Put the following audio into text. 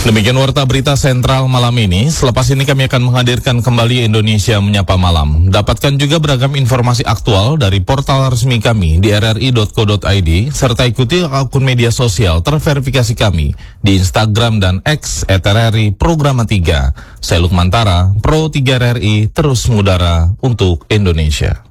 Demikian warta berita sentral malam ini. Selepas ini kami akan menghadirkan kembali Indonesia Menyapa Malam. Dapatkan juga beragam informasi aktual dari portal resmi kami di rri.co.id, serta ikuti akun media sosial terverifikasi kami di Instagram dan X @RRI Programa 3. Saya Lukman Tara, Pro 3 RRI, terus mengudara untuk Indonesia.